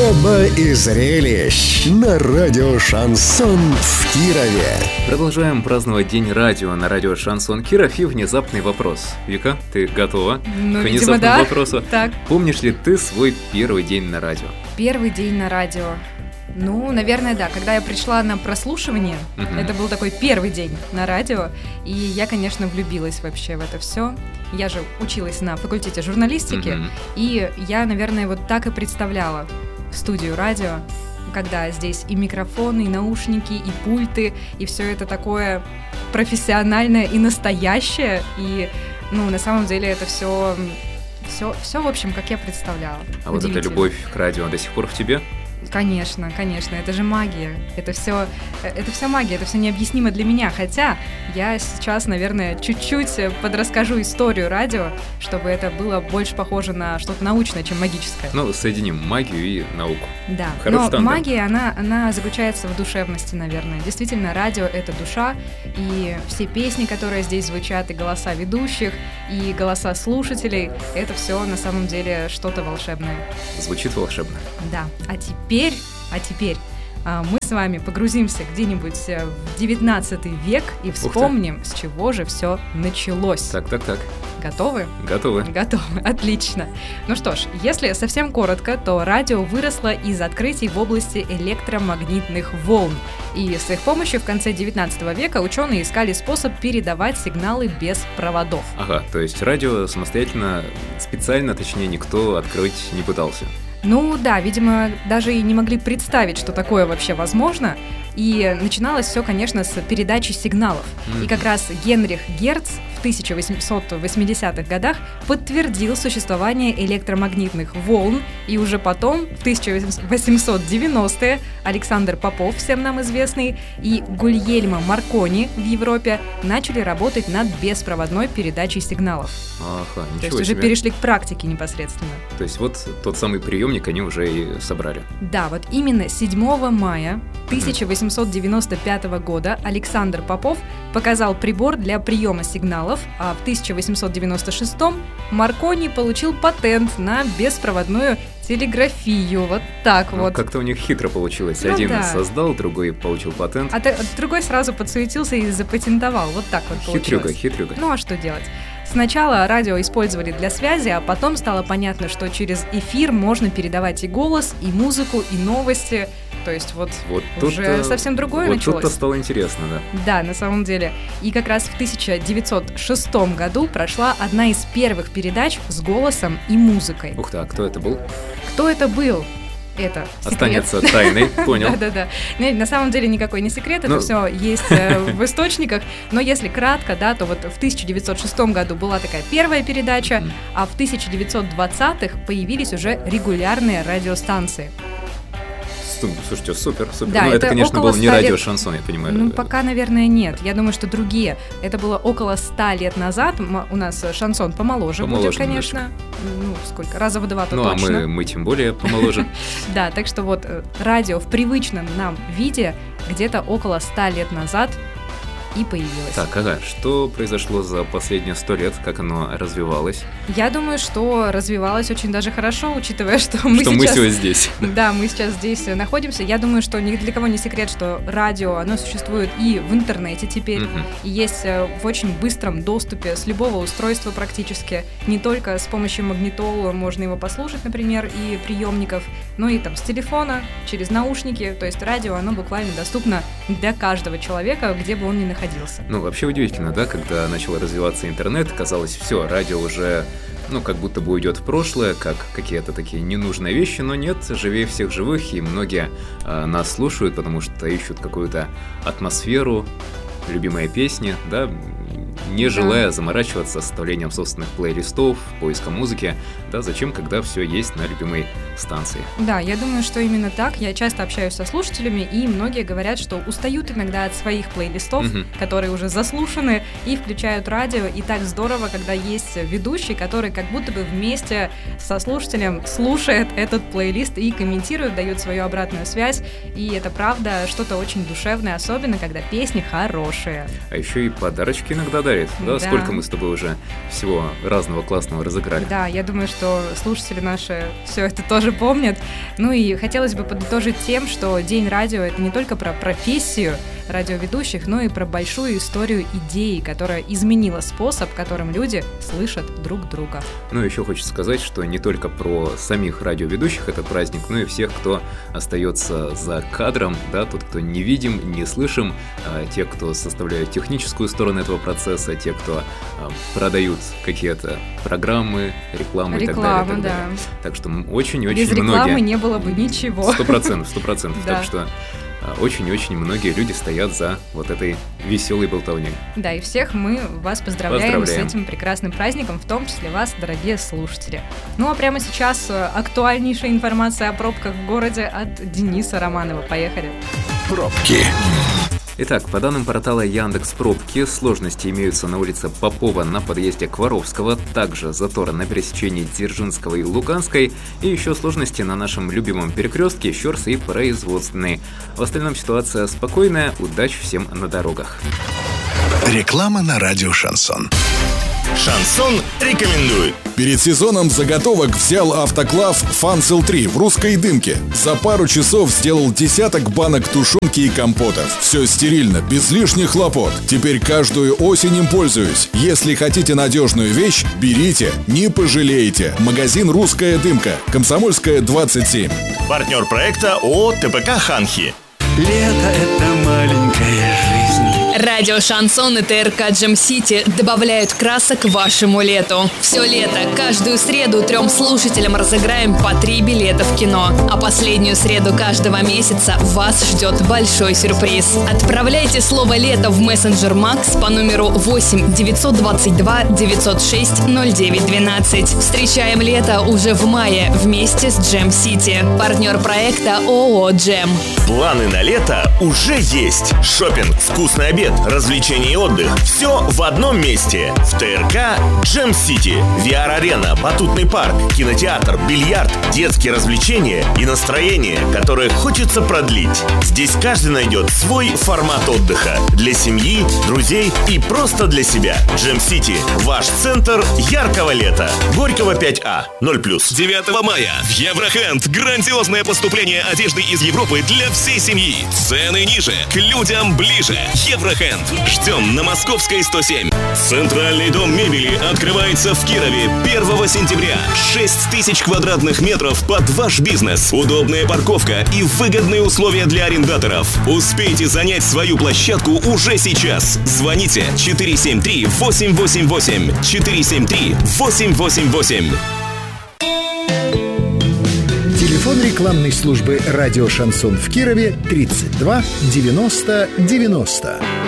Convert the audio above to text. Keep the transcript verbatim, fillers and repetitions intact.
Небо и зрелищ на радио «Шансон» в Кирове. Продолжаем праздновать День радио на радио «Шансон» Киров. И внезапный вопрос. Вика, ты готова ну, к видимо, внезапному да. вопросу? Так. Помнишь ли ты свой первый день на радио? Первый день на радио. Ну, наверное, да. Когда я пришла на прослушивание, uh-huh. это был такой первый день на радио, и я, конечно, влюбилась вообще в это все. Я же училась на факультете журналистики, uh-huh. и я, наверное, вот так и представляла студию радио, когда здесь и микрофоны, и наушники, и пульты, и все это такое профессиональное и настоящее, и, ну, на самом деле это все, все, все, в общем, как я представляла. А вот эта любовь к радио до сих пор в тебе? Конечно, конечно, это же магия, это все, это все магия, это все необъяснимо для меня, хотя я сейчас, наверное, чуть-чуть подрасскажу историю радио, чтобы это было больше похоже на что-то научное, чем магическое. Ну, соединим магию и науку. Да, Хороший но тандем. магия, она, она заключается в душевности, наверное. Действительно, радио — это душа, и все песни, которые здесь звучат, и голоса ведущих, и голоса слушателей, это все на самом деле что-то волшебное. Звучит волшебно. Да, а теперь Теперь, а теперь а, мы с вами погрузимся где-нибудь в девятнадцатый век и вспомним, с чего же все началось. Так, так, так. Готовы? Готовы. Готовы, отлично. Ну что ж, если совсем коротко, то радио выросло из открытий в области электромагнитных волн. И с их помощью в конце девятнадцатого века ученые искали способ передавать сигналы без проводов. Ага, то есть радио самостоятельно, специально, точнее, никто открыть не пытался. Ну да, видимо, даже и не могли представить, что такое вообще возможно. И начиналось все, конечно, с передачи сигналов. Mm-hmm. И как раз Генрих Герц в тысяча восемьсот восьмидесятых годах подтвердил существование электромагнитных волн. И уже потом, в тысяча восемьсот девяностые, Александр Попов, всем нам известный, и Гульельмо Маркони в Европе начали работать над беспроводной передачей сигналов. Ага, ничего То есть уже себе. перешли к практике непосредственно. То есть вот тот самый приемник они уже и собрали. Да, вот именно седьмого мая тысяча восемьсот девяносто пятого года Александр Попов показал прибор для приема сигналов, а в тысяча восемьсот девяносто шестом Маркони получил патент на беспроводную телеграфию. Вот так ну, вот. Как-то у них хитро получилось. Ну, Один да. создал, другой получил патент. А т- другой сразу подсуетился и запатентовал. Вот так вот получилось. Хитрюга, хитрюга. Ну а что делать? Сначала радио использовали для связи, а потом стало понятно, что через эфир можно передавать и голос, и музыку, и новости. То есть вот, вот уже совсем другое вот началось. Вот тут-то стало интересно, да. Да, на самом деле. И как раз в тысяча девятьсот шестом году прошла одна из первых передач с голосом и музыкой. Ух ты, а кто это был? Кто это был? Это секрет. Останется тайной, понял. Да-да-да. На самом деле никакой не секрет, это все есть в источниках. Но если кратко, да, то вот в тысяча девятьсот шестом году была такая первая передача, а в тысяча девятьсот двадцатых появились уже регулярные радиостанции. Слушайте, супер, супер. Да, ну, это, это конечно, был не лет... радио Шансон, я понимаю. Ну, пока, наверное, нет. Я думаю, что другие. Это было около ста лет назад. У нас Шансон помоложе, помоложе будет, конечно. Немножко. Ну, сколько? Раза в два-то ну, точно. Ну, а мы, мы тем более помоложе. Да, так что вот радио в привычном нам виде где-то около ста лет назад и появилось. Так, ага, что произошло за последние сто лет, как оно развивалось? Я думаю, что развивалось очень даже хорошо, учитывая, что мы что сейчас... мы сегодня здесь. Да, мы сейчас здесь находимся. Я думаю, что ни для кого не секрет, что радио, оно существует и в интернете теперь, uh-huh. и есть в очень быстром доступе с любого устройства практически. Не только с помощью магнитол можно его послушать, например, и приемников, но и там с телефона, через наушники. То есть радио, оно буквально доступно для каждого человека, где бы он ни находился. Ну, вообще удивительно, да, когда начал развиваться интернет, казалось, все, радио уже, ну, как будто бы уйдет в прошлое, как какие-то такие ненужные вещи, но нет, живее всех живых, и многие э, нас слушают, потому что ищут какую-то атмосферу, любимые песни, да, не желая да. заморачиваться составлением собственных плейлистов, поиском музыки, да, зачем, когда все есть на любимой станции. Да, я думаю, что именно так. Я часто общаюсь со слушателями, и многие говорят, что устают иногда от своих плейлистов, угу. которые уже заслушаны, и включают радио, и так здорово, когда есть ведущий, который как будто бы вместе со слушателем слушает этот плейлист и комментирует, дает свою обратную связь, и это правда что-то очень душевное, особенно когда песни хорошие. А еще и подарочки иногда дарит. Да? Да. Сколько мы с тобой уже всего разного классного разыграли. Да, я думаю, что что слушатели наши все это тоже помнят. Ну и хотелось бы подытожить тем, что День радио — это не только про профессию радиоведущих, но и про большую историю идеи, которая изменила способ, которым люди слышат друг друга. Ну, еще хочется сказать, что не только про самих радиоведущих это праздник, но и всех, кто остается за кадром, да, тот, кто не видим, не слышим, а, те, кто составляют техническую сторону этого процесса, те, кто а, продают какие-то программы, рекламы и так далее. Реклама, да. Далее. Так что очень-очень Без многие... рекламы не было бы ничего. Сто процентов, сто процентов. Да. Так что очень-очень многие люди стоят за вот этой веселой болтовней. Да, и всех мы вас поздравляем, поздравляем с этим прекрасным праздником, в том числе вас, дорогие слушатели. Ну а прямо сейчас актуальнейшая информация о пробках в городе от Дениса Романова. Поехали. Пробки. Итак, по данным портала Яндекс.Пробки, сложности имеются на улице Попова на подъезде к Воровского, также заторы на пересечении Дзержинского и Луганской, и еще сложности на нашем любимом перекрестке Щорс и Производственной. В остальном ситуация спокойная, удачи всем на дорогах. Реклама на радио «Шансон». Шансон рекомендует. Перед сезоном заготовок взял автоклав «Фанцел три» в русской дымке. За пару часов сделал десяток банок тушенки и компотов. Все стерильно, без лишних хлопот. Теперь каждую осень им пользуюсь. Если хотите надежную вещь, берите, не пожалеете. Магазин «Русская дымка», Комсомольская, двадцать семь. Партнер проекта ООО ТПК «Ханхи». Лето — это маленькая жизнь. Радио «Шансон» и ТРК «Джем Сити» добавляют красок вашему лету. Все лето, каждую среду трем слушателям разыграем по три билета в кино. А последнюю среду каждого месяца вас ждет большой сюрприз. Отправляйте слово «лето» в мессенджер Макс по номеру восемь девятьсот двадцать два девятьсот шесть ноль девять двенадцать. Встречаем лето уже в мае вместе с «Джем Сити». Партнер проекта ООО «Джем». Планы на лето уже есть. Шопинг, вкусный обед, развлечения и отдых. Все в одном месте. В ТРК «Джем Сити». ви ар-арена, батутный парк, кинотеатр, бильярд, детские развлечения и настроение, которое хочется продлить. Здесь каждый найдет свой формат отдыха. Для семьи, друзей и просто для себя. «Джем Сити» – ваш центр яркого лета. Горького пять А, ноль плюс. девятого мая в Еврохенд грандиозное поступление одежды из Европы для всей семьи. Цены ниже, к людям ближе. Еврохенд. Ждем на Московской сто семь. Центральный дом мебели открывается в Кирове первого сентября. шесть тысяч квадратных метров под ваш бизнес. Удобная парковка и выгодные условия для арендаторов. Успейте занять свою площадку уже сейчас. Звоните четыре семь три восемь восемь восемь. четыре семь три восемь восемь восемь. Телефон рекламной службы «Радио Шансон» в Кирове тридцать два девяносто девяносто.